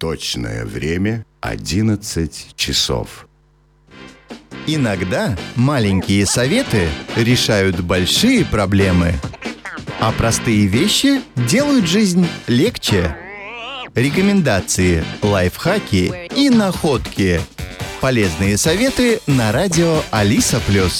Точное время 11 часов. Иногда маленькие советы решают большие проблемы, а простые вещи делают жизнь легче. Рекомендации, лайфхаки и находки. Полезные советы на радио Алиса+.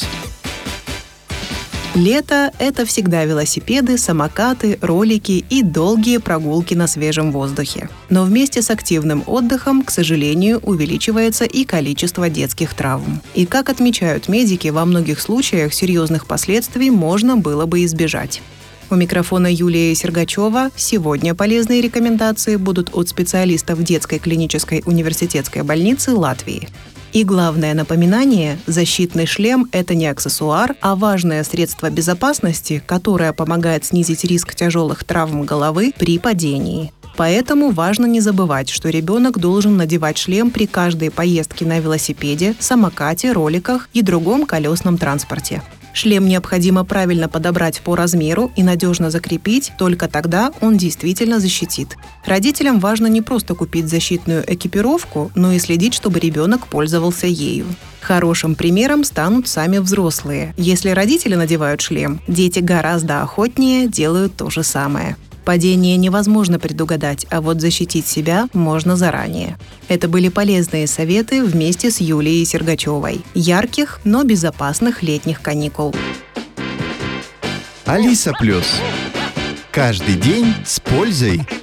Лето – это всегда велосипеды, самокаты, ролики и долгие прогулки на свежем воздухе. Но вместе с активным отдыхом, к сожалению, увеличивается и количество детских травм. И, как отмечают медики, во многих случаях серьезных последствий можно было бы избежать. У микрофона Юлия Сергачева. Сегодня полезные рекомендации будут от специалистов детской клинической университетской больницы Латвии. И главное напоминание – защитный шлем – это не аксессуар, а важное средство безопасности, которое помогает снизить риск тяжелых травм головы при падении. Поэтому важно не забывать, что ребенок должен надевать шлем при каждой поездке на велосипеде, самокате, роликах и другом колесном транспорте. Шлем необходимо правильно подобрать по размеру и надежно закрепить, только тогда он действительно защитит. Родителям важно не просто купить защитную экипировку, но и следить, чтобы ребенок пользовался ею. Хорошим примером станут сами взрослые. Если родители надевают шлем, дети гораздо охотнее делают то же самое. Падение невозможно предугадать, а вот защитить себя можно заранее. Это были полезные советы вместе с Юлией Сергачевой. Ярких, но безопасных летних каникул. Алиса+. Каждый день с пользой.